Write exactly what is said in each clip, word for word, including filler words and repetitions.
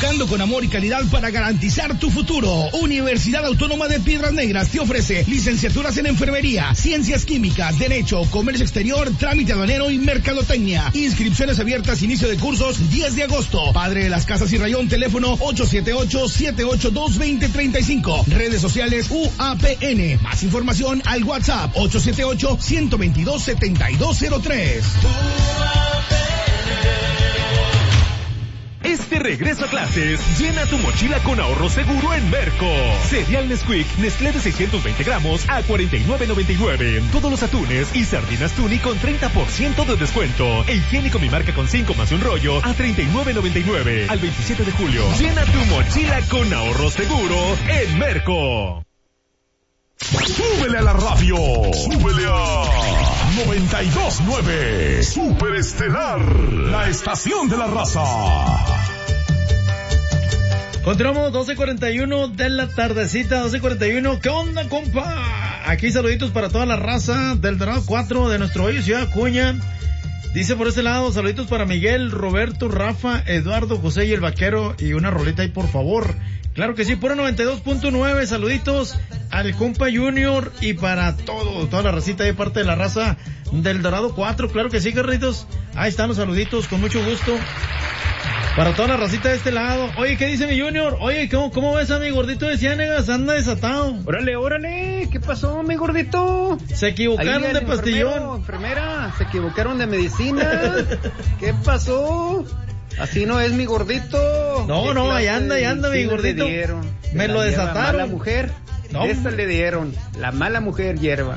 educando con amor y calidad para garantizar tu futuro. Universidad Autónoma de Piedras Negras te ofrece licenciaturas en enfermería, ciencias químicas, derecho, comercio exterior, trámite aduanero y mercadotecnia. Inscripciones abiertas, inicio de cursos diez de agosto. Padre de las Casas y Rayón, teléfono ocho siete ocho, siete ocho dos, dos cero tres cinco. Redes sociales U A P N. Más información al WhatsApp ocho siete ocho, uno dos dos, siete dos cero tres. Este regreso a clases, llena tu mochila con ahorro seguro en Merco. Cereal Nesquik, Nestlé de seiscientos veinte gramos a cuarenta y nueve noventa y nueve. Todos los atunes y sardinas Tuni con treinta por ciento de descuento. E higiénico Mi Marca con cinco más un rollo a treinta y nueve noventa y nueve. Al veintisiete de julio. Llena tu mochila con ahorro seguro en Merco. ¡Súbele a la radio! ¡Súbele a noventa y dos nueve! Super Estelar, la estación de la raza. Continuamos, doce cuarenta y uno de la tardecita, doce cuarenta y uno. ¿Qué onda, compa? Aquí saluditos para toda la raza del Dorado cuatro de nuestro bello Ciudad Acuña. Dice por este lado, saluditos para Miguel, Roberto, Rafa, Eduardo, José y el Vaquero. Y una rolita ahí, por favor. Claro que sí, puro noventa y dos punto nueve, saluditos al compa Junior y para todo, toda la racita de parte de la raza del Dorado cuatro, claro que sí, carritos, ahí están los saluditos, con mucho gusto, para toda la racita de este lado. Oye, ¿qué dice mi Junior? Oye, ¿cómo, cómo ves a mi gordito de Ciénegas? Anda desatado. Órale, órale, ¿qué pasó, mi gordito? Se equivocaron de pastillón. Enfermera, se equivocaron de medicina. ¿Qué pasó? Así no es mi gordito. No, no, ahí anda, ahí anda mi gordito. Me lo desataron. La mala mujer. No. Esta le dieron. La mala mujer hierba.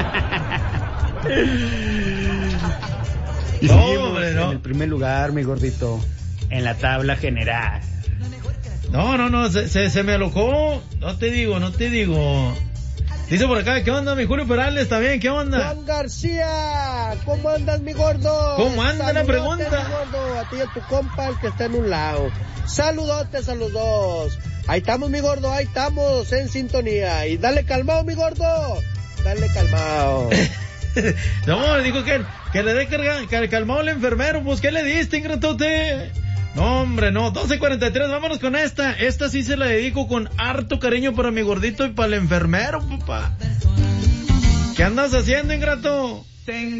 Y no, seguimos hombre, no. En el primer lugar, mi gordito. En la tabla general. No, no, no, se, se, se me alocó. No te digo, no te digo. Dice por acá, ¿qué onda, mi Julio Perales? ¿Está bien? ¿Qué onda? Juan García, ¿cómo andas, mi gordo? ¿Cómo anda la pregunta? Mi gordo, a ti y a tu compa, el que está en un lado. Saludotes a los dos. Ahí estamos, mi gordo, ahí estamos, en sintonía. Y dale calmado, mi gordo. Dale calmado. No, le dijo que, que le dé carga, que calmado al enfermero. Pues, ¿qué le diste, ingratote? No, hombre, no, doce cuarenta y tres, vámonos con esta. Esta sí se la dedico con harto cariño para mi gordito y para el enfermero, papá. ¿Qué andas haciendo, ingrato? Tengo